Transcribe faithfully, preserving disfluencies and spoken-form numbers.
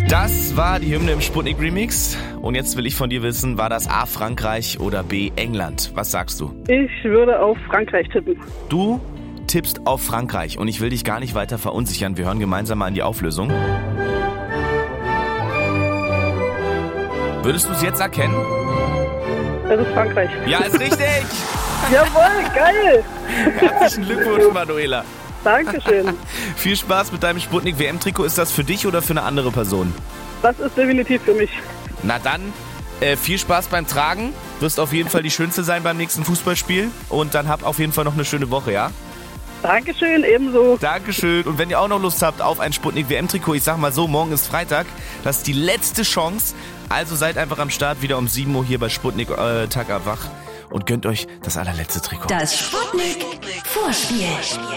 Das war die Hymne im Sputnik Remix. Und jetzt will ich von dir wissen, war das A Frankreich oder B England? Was sagst du? Ich würde auf Frankreich tippen. Du tippst auf Frankreich und ich will dich gar nicht weiter verunsichern. Wir hören gemeinsam mal in die Auflösung. Würdest du es jetzt erkennen? Das ist Frankreich. Ja, ist richtig! Jawohl, geil! Herzlichen Glückwunsch, Manuela. Dankeschön. Viel Spaß mit deinem Sputnik W M-Trikot. Ist das für dich oder für eine andere Person? Das ist definitiv für mich. Na dann, äh, viel Spaß beim Tragen. Wirst auf jeden Fall die Schönste sein beim nächsten Fußballspiel. Und dann hab auf jeden Fall noch eine schöne Woche, ja? Dankeschön, ebenso. Dankeschön. Und wenn ihr auch noch Lust habt auf ein Sputnik W M-Trikot, ich sag mal so, morgen ist Freitag. Das ist die letzte Chance. Also seid einfach am Start, wieder um sieben Uhr hier bei Sputnik äh, Tag ab wach. Und gönnt euch das allerletzte Trikot. Das Sputnik Vorspiel.